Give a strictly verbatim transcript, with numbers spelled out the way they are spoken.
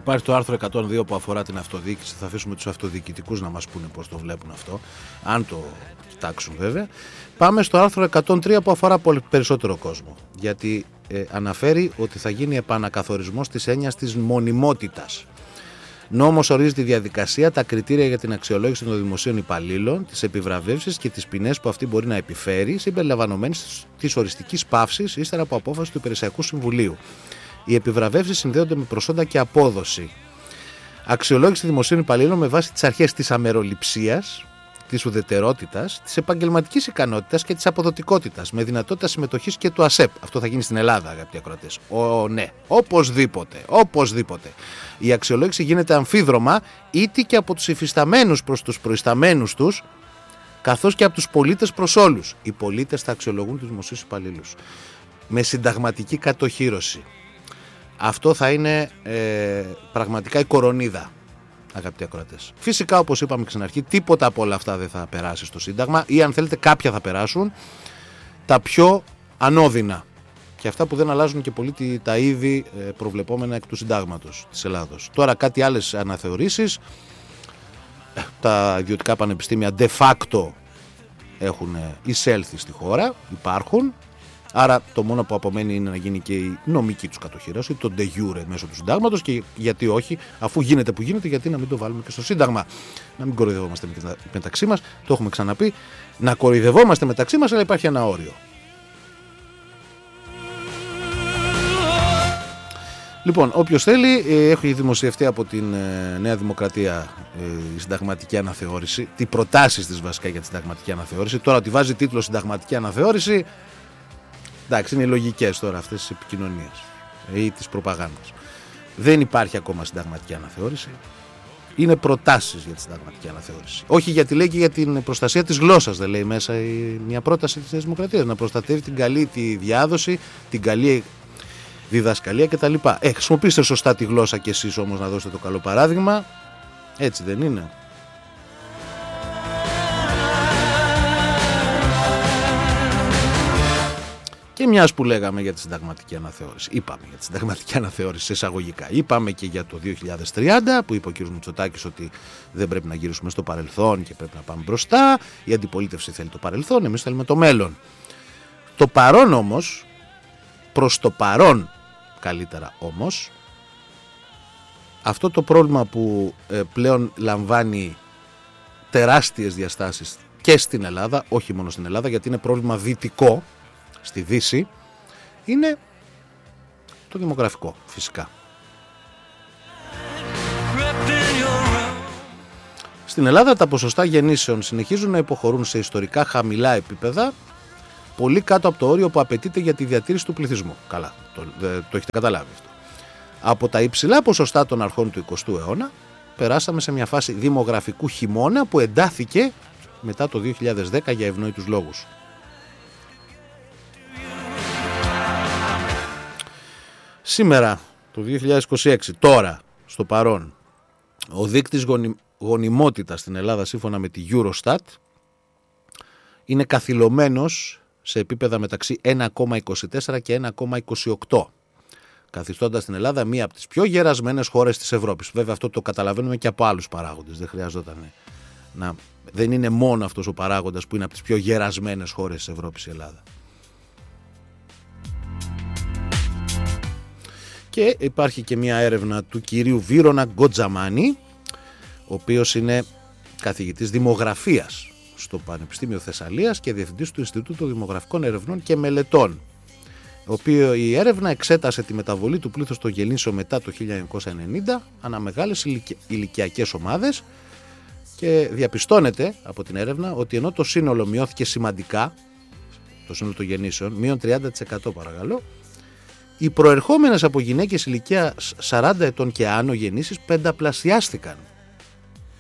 Υπάρχει το άρθρο εκατόν δύο που αφορά την αυτοδιοίκηση. Θα αφήσουμε τους αυτοδιοικητικούς να μας πούνε πώς το βλέπουν αυτό, αν το κοιτάξουν βέβαια. Πάμε στο άρθρο εκατόν τρία που αφορά πολύ περισσότερο κόσμο, γιατί ε, αναφέρει ότι θα γίνει επανακαθορισμός της έννοιας της μονιμότητας. Νόμος ορίζει τη διαδικασία, τα κριτήρια για την αξιολόγηση των δημοσίων υπαλλήλων, τις επιβραβεύσεις και τις ποινές που αυτή μπορεί να επιφέρει, συμπεριλαμβανομένης της οριστικής παύσης ύστερα από απόφαση του Υπηρεσιακού Συμβουλίου. Οι επιβραβεύσεις συνδέονται με προσόντα και απόδοση. Αξιολόγηση δημοσίων υπαλλήλων με βάση τις αρχές της αμεροληψίας, της ουδετερότητας, της επαγγελματικής ικανότητας και της αποδοτικότητας, με δυνατότητα συμμετοχής και του ΑΣΕΠ. Αυτό θα γίνει στην Ελλάδα, αγαπητοί ακροατές. Ο, ναι, οπωσδήποτε, οπωσδήποτε. Η αξιολόγηση γίνεται αμφίδρομα, είτε και από τους υφισταμένους προς τους προϊσταμένους τους, καθώς και από τους πολίτες προς όλους. Οι πολίτες θα αξιολογούν τους δημοσίους υπαλλήλους με συνταγματική κατοχύρωση. Αυτό θα είναι ε, πραγματικά η κορονίδα, αγαπητοί ακροατές. Φυσικά, όπως είπαμε και στην αρχή, τίποτα από όλα αυτά δεν θα περάσει στο Σύνταγμα, ή αν θέλετε κάποια θα περάσουν, τα πιο ανώδυνα και αυτά που δεν αλλάζουν και πολύ τα είδη προβλεπόμενα εκ του Συντάγματος της Ελλάδος. Τώρα κάτι άλλες αναθεωρήσεις, τα ιδιωτικά πανεπιστήμια de facto έχουν εισέλθει στη χώρα, υπάρχουν. Άρα το μόνο που απομένει είναι να γίνει και η νομική τους κατοχήρωση, το de jure μέσω του Συντάγματος, και γιατί όχι, αφού γίνεται που γίνεται, γιατί να μην το βάλουμε και στο Σύνταγμα. Να μην κοροϊδευόμαστε μεταξύ μας, το έχουμε ξαναπεί, να κοροϊδευόμαστε μεταξύ μας, αλλά υπάρχει ένα όριο. Λοιπόν, όποιος θέλει, έχει δημοσιευτεί από την Νέα Δημοκρατία η συνταγματική αναθεώρηση, τι προτάσεις της βασικά για τη συνταγματική αναθεώρηση. Τώρα ότι βάζει τίτλο συνταγματική αναθεώρηση, εντάξει, είναι λογικές τώρα αυτές τις επικοινωνίες ή της προπαγάνδας. Δεν υπάρχει ακόμα συνταγματική αναθεώρηση. Είναι προτάσεις για τη συνταγματική αναθεώρηση. Όχι, γιατί λέει και για την προστασία της γλώσσας. Δεν λέει μέσα η, μια πρόταση της Νέας Δημοκρατίας να προστατεύει την καλή τη διάδοση, την καλή διδασκαλία κτλ. Ε, χρησιμοποιήστε σωστά τη γλώσσα κι εσείς όμως να δώσετε το καλό παράδειγμα. Έτσι δεν είναι? Και μιας που λέγαμε για τη συνταγματική αναθεώρηση, είπαμε για τη συνταγματική αναθεώρηση εισαγωγικά, είπαμε και για το δύο χιλιάδες τριάντα που είπε ο κ. Μητσοτάκης ότι δεν πρέπει να γυρίσουμε στο παρελθόν και πρέπει να πάμε μπροστά. Η αντιπολίτευση θέλει το παρελθόν, εμείς θέλουμε το μέλλον. Το παρόν όμως, προς το παρόν καλύτερα όμως, αυτό το πρόβλημα που ε, πλέον λαμβάνει τεράστιες διαστάσεις και στην Ελλάδα, όχι μόνο στην Ελλάδα, γιατί είναι πρόβλημα δυτικό, στη Δύση, είναι το δημογραφικό φυσικά. Στην Ελλάδα τα ποσοστά γεννήσεων συνεχίζουν να υποχωρούν σε ιστορικά χαμηλά επίπεδα, πολύ κάτω από το όριο που απαιτείται για τη διατήρηση του πληθυσμού. Καλά, το, το έχετε καταλάβει αυτό. Από τα υψηλά ποσοστά των αρχών του εικοστού αιώνα περάσαμε σε μια φάση δημογραφικού χειμώνα που εντάθηκε μετά το δύο χιλιάδες δέκα για ευνόητους λόγους. Σήμερα, το δύο χιλιάδες είκοσι έξι, τώρα, στο παρόν, ο δείκτης γονι... γονιμότητας στην Ελλάδα σύμφωνα με τη Eurostat είναι καθυλωμένος σε επίπεδα μεταξύ ένα κόμμα είκοσι τέσσερα και ένα κόμμα είκοσι οκτώ, καθιστώντας την Ελλάδα μία από τις πιο γερασμένες χώρες της Ευρώπης. Βέβαια αυτό το καταλαβαίνουμε και από άλλους παράγοντες, δεν χρειαζόταν να... Δεν είναι μόνο αυτός ο παράγοντας που είναι από τις πιο γερασμένες χώρες της Ευρώπης η Ελλάδα. Και υπάρχει και μια έρευνα του κυρίου Βίρονα Γκοτζαμάνη, ο οποίος είναι καθηγητής δημογραφίας στο Πανεπιστήμιο Θεσσαλίας και διευθυντής του Ινστιτούτου Δημογραφικών Ερευνών και Μελετών, ο οποίο η έρευνα εξέτασε τη μεταβολή του πλήθους των γεννήσεων μετά το χίλια εννιακόσια ενενήντα ανά μεγάλες ηλικιακές ομάδες και διαπιστώνεται από την έρευνα ότι ενώ το σύνολο μειώθηκε σημαντικά, το σύνολο των γεννήσεων, μείον τριάντα τοις εκατό παρακαλώ, οι προερχόμενες από γυναίκες ηλικία σαράντα ετών και άνω γεννήσεις πενταπλασιάστηκαν.